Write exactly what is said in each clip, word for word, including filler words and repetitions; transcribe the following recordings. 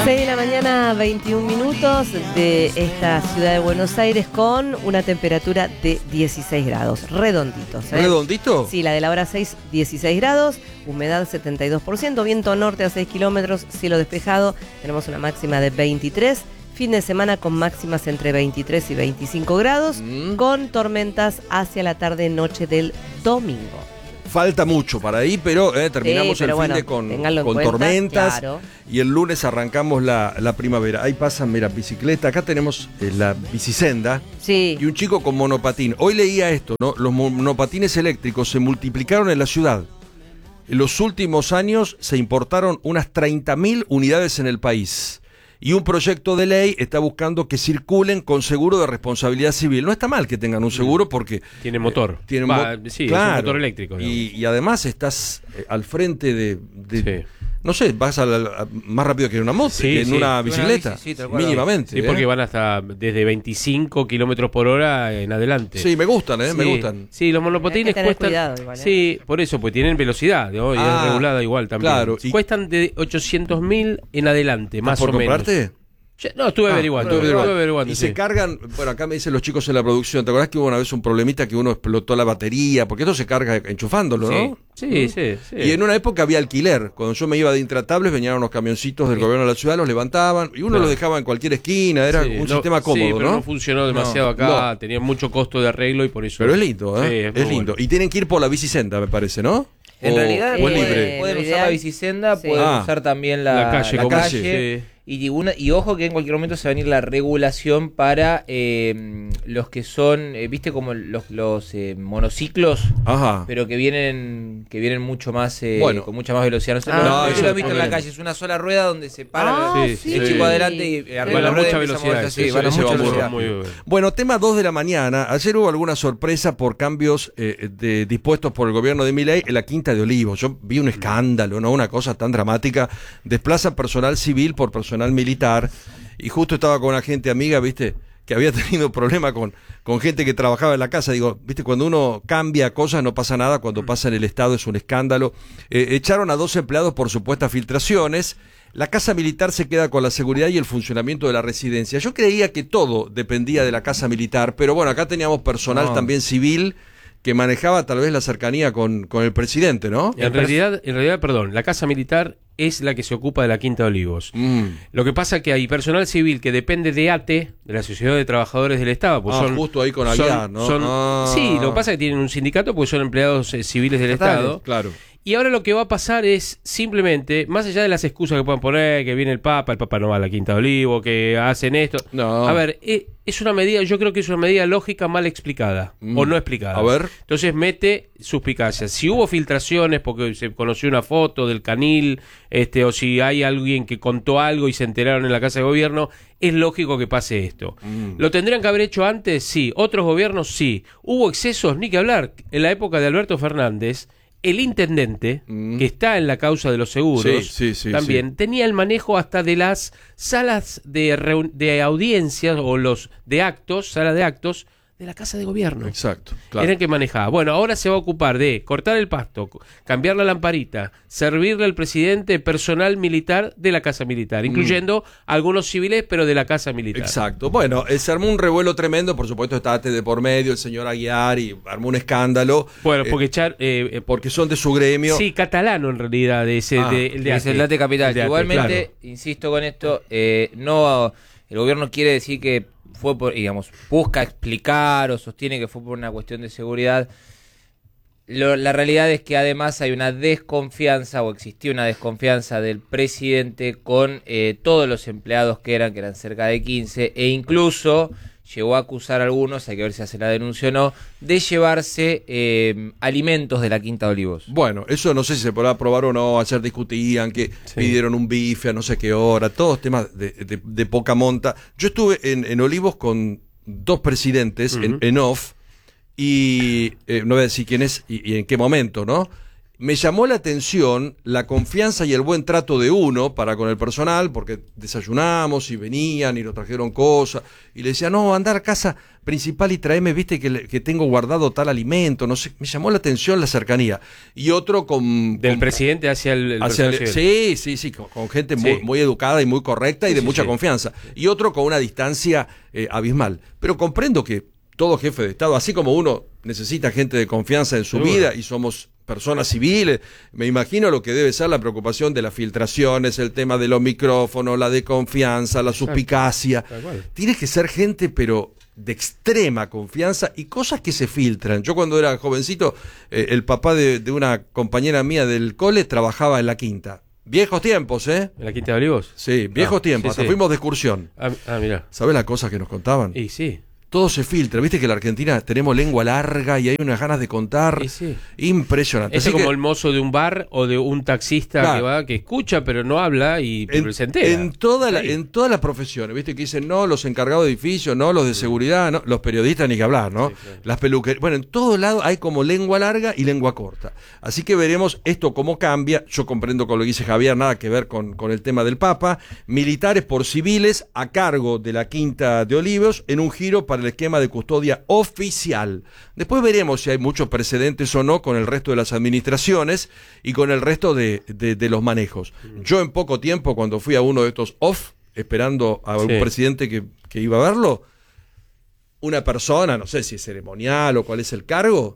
seis de la mañana, veintiún minutos de esta ciudad de Buenos Aires con una temperatura de dieciséis grados, redonditos. ¿eh? ¿Redondito? Sí, la de la hora seis, dieciséis grados, humedad setenta y dos por ciento, viento norte a seis kilómetros, cielo despejado, tenemos una máxima de veintitrés, fin de semana con máximas entre veintitrés y veinticinco grados, mm. con tormentas hacia la tarde-noche del domingo. Falta mucho para ahí, pero eh, terminamos sí, pero el bueno, fin de con, con cuenta, tormentas, claro. Y el lunes arrancamos la, la primavera. Ahí pasan, mira, bicicleta. Acá tenemos eh, la bicisenda, sí. Y un chico con monopatín. Hoy leía esto, ¿no? Los monopatines eléctricos se multiplicaron en la ciudad. En los últimos años se importaron unas treinta mil unidades en el país. Y un proyecto de ley está buscando que circulen con seguro de responsabilidad civil. No está mal que tengan un seguro porque... Tiene motor. Eh, tiene Va, mo sí, claro, es un motor eléctrico. Y, y además estás eh, al frente de... de sí. No sé, vas a la, a, más rápido que en una moto, sí, que en sí. una bicicleta, una bici, sí, mínimamente. Sí, ¿eh? porque van hasta desde veinticinco kilómetros por hora en adelante. Sí, me gustan, ¿eh? Sí. Me gustan. Sí, los monopatines cuestan... Cuidado, igual, ¿eh? Sí, por eso, pues tienen velocidad, ¿no? Y ah, es regulada igual también. Claro. Y... Cuestan de ochocientos mil en adelante, más por o menos. comprarte? No, estuve ah, averiguando. Estuve averiguando. averiguando y sí. se cargan, bueno, acá me dicen los chicos en la producción, ¿te acordás que hubo una vez un problemita que uno explotó la batería? Porque esto se carga enchufándolo, sí. ¿no? Sí, ¿Mm? sí, sí. Y en una época había alquiler. Cuando yo me iba de Intratables, venían unos camioncitos del sí. gobierno de la ciudad, los levantaban y uno claro. los dejaba en cualquier esquina. Era sí, un no, sistema cómodo, sí, pero ¿no? no funcionó demasiado no, acá, no. tenía mucho costo de arreglo y por eso... Pero es lindo, ¿eh? Sí, es, es lindo. Bueno. Y tienen que ir por la bicisenda, me parece, ¿no? En o, realidad, o eh, libre. pueden usar la bicisenda, sí. pueden ah. usar también la, la calle. La calle, calle. Sí. Y, una, y ojo que en cualquier momento se va a venir la regulación para eh, los que son, eh, viste, como los, los eh, monociclos, Ajá. pero que vienen que vienen mucho más, eh, bueno. con mucha más velocidad. No sé, ah, no, yo lo he visto en la calle, es una sola rueda donde se para ah, el, sí. el chico adelante y arriba van la a mucha velocidad. Sí, sí, van a mucha velocidad. Muy bien. Bueno, tema dos de la mañana. Ayer hubo alguna sorpresa por cambios eh, de, dispuestos por el gobierno de Milei en la Quinta de Olivos. Yo vi un escándalo, ¿no? Una cosa tan dramática. Desplaza personal civil por personal militar. Y justo estaba con una gente amiga, viste, que había tenido problemas con, con gente que trabajaba en la casa. Digo, viste, cuando uno cambia cosas no pasa nada, cuando pasa en el Estado es un escándalo. Eh, echaron a dos empleados por supuestas filtraciones. La Casa Militar se queda con la seguridad y el funcionamiento de la residencia. Yo creía que todo dependía de la Casa Militar, pero bueno, acá teníamos personal no. también civil que manejaba tal vez la cercanía con, con el presidente, ¿no? En realidad, en realidad, perdón, la Casa Militar es la que se ocupa de la Quinta de Olivos. Mm. Lo que pasa es que hay personal civil que depende de A T E, de la Sociedad de Trabajadores del Estado. Pues ah, son, justo ahí con Aguiar, ¿no? Son, ah. Sí, lo que pasa es que tienen un sindicato porque son empleados eh, civiles del Total, Estado. Claro. Y ahora lo que va a pasar es simplemente, más allá de las excusas que puedan poner, que viene el Papa, el Papa no va a la Quinta de Olivo, que hacen esto. No. A ver, es una medida, yo creo que es una medida lógica mal explicada, mm. o no explicada. A ver. Entonces mete suspicacias. Si hubo filtraciones porque se conoció una foto del canil, este, o si hay alguien que contó algo y se enteraron en la Casa de Gobierno, es lógico que pase esto. Mm. ¿Lo tendrían que haber hecho antes? Sí. ¿Otros gobiernos? Sí. ¿Hubo excesos? Ni que hablar. En la época de Alberto Fernández, el intendente, mm. que está en la causa de los seguros, sí, sí, sí, también sí. tenía el manejo hasta de las salas de, de audiencias o los de actos, salas de actos, de la Casa de Gobierno. Exacto. Claro. Era el que manejaba. Bueno, ahora se va a ocupar de cortar el pasto, cambiar la lamparita, servirle al presidente personal militar de la Casa Militar, incluyendo mm. algunos civiles, pero de la Casa Militar. Exacto. Bueno, eh, se armó un revuelo tremendo, por supuesto está Ate de por medio, el señor Aguiar, y armó un escándalo. Bueno, porque eh, echar... Eh, porque son de su gremio. Sí, catalano en realidad, de ese... Ah, de, de, de es el Ate Capital. de Ate, Igualmente, claro. insisto con esto, eh, no... El gobierno quiere decir que fue por, digamos, busca explicar o sostiene que fue por una cuestión de seguridad. Lo, la realidad es que además hay una desconfianza o existió una desconfianza del presidente con eh, todos los empleados que eran, que eran cerca de quince, e incluso llegó a acusar a algunos, hay que ver si hace la denuncia o no, de llevarse eh, alimentos de la Quinta de Olivos. Bueno, eso no sé si se podrá aprobar o no, ayer discutían que sí. pidieron un bife a no sé qué hora, todos temas de, de, de poca monta. Yo estuve en, en Olivos con dos presidentes uh-huh. en, en off, y eh, no voy a decir quién es y, y en qué momento, ¿no? me llamó la atención la confianza y el buen trato de uno para con el personal, porque desayunamos y venían y nos trajeron cosas, y le decía, no, andar a casa principal y traeme, viste, que, le, que tengo guardado tal alimento, no sé, me llamó la atención la cercanía. Y otro con... Del con, presidente hacia el... el hacia el sí, sí, sí, con, con gente sí. muy, muy educada y muy correcta y sí, de sí, mucha sí. confianza. Y otro con una distancia eh, abismal. Pero comprendo que todo jefe de Estado, así como uno necesita gente de confianza en su Seguro. vida y somos personas civiles, me imagino lo que debe ser la preocupación de las filtraciones, el tema de los micrófonos, la de confianza, la suspicacia. Tiene que ser gente, pero de extrema confianza y cosas que se filtran. Yo cuando era jovencito, eh, el papá de, de una compañera mía del cole trabajaba en la Quinta. Viejos tiempos, ¿eh? ¿En la Quinta de Olivos? Sí, viejos Ah, tiempos. sí, Hasta sí. fuimos de excursión. Ah, ah mira. ¿Sabés las cosas que nos contaban? Y sí. Todo se filtra, viste que en la Argentina tenemos lengua larga y hay unas ganas de contar. Y sí. Impresionante. Es Así como que, el mozo de un bar o de un taxista claro. que va, que escucha pero no habla y en, se entera. En, toda la, Sí. en todas las profesiones, viste que dicen no, los encargados de edificios, no, los de seguridad, no, los periodistas ni que hablar, ¿no? Sí, claro. Las peluquerías. Bueno, en todo lado hay como lengua larga y lengua corta. Así que veremos esto cómo cambia. Yo comprendo con lo que dice Javier, nada que ver con, con el tema del Papa. Militares por civiles a cargo de la Quinta de Olivos en un giro para el esquema de custodia oficial. Después veremos si hay muchos precedentes o no con el resto de las administraciones y con el resto de, de, de los manejos. Yo en poco tiempo, cuando fui a uno de estos off, esperando a un Sí. presidente que, que iba a verlo, una persona, no sé si es ceremonial o cuál es el cargo,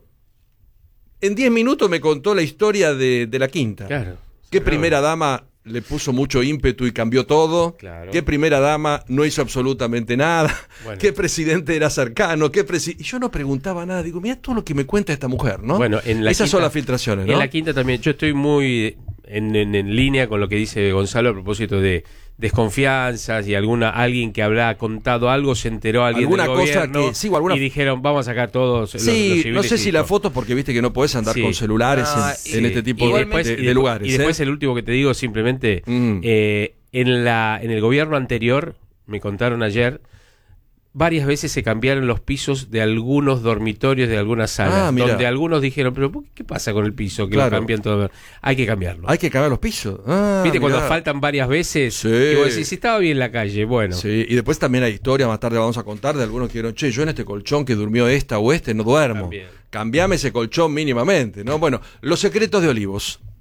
en diez minutos me contó la historia de, de la Quinta. Claro. ¿Qué Claro. primera dama le puso mucho ímpetu y cambió todo? Claro. ¿Qué primera dama no hizo absolutamente nada? Bueno. ¿Qué presidente era cercano? ¿Qué presi y yo no preguntaba nada. Digo, mira todo lo que me cuenta esta mujer, ¿no? Bueno, en la Esas Quinta- son las filtraciones, ¿no? En la Quinta también, yo estoy muy en, en, en línea con lo que dice Gonzalo a propósito de desconfianzas y alguna alguien que habrá contado algo, se enteró alguien Alguna del cosa gobierno que- sí, o alguna- y dijeron, vamos a sacar todos los, Sí, los no civiles sé y si la listo. foto, porque viste que no podés andar Sí. con celulares Ah, en, sí. en este tipo Y de, después, de- y de después- lugares. y después ¿eh? el último que te digo simplemente, Mm. eh, en la en el gobierno anterior, me contaron ayer, varias veces se cambiaron los pisos de algunos dormitorios de algunas salas, Ah, mira. donde algunos dijeron, pero ¿por ¿qué pasa con el piso? Que Claro. lo cambian todo. Hay que cambiarlo. Hay que cagar los pisos. Ah, ¿Viste cuando mirá. faltan varias veces? Sí. Y vos decís, si estaba bien la calle, bueno. Sí, y después también hay historias, más tarde vamos a contar, de algunos que dijeron, che, yo en este colchón que durmió esta o este no duermo. También. Cambiame ese colchón mínimamente, ¿no? Bueno, los secretos de Olivos.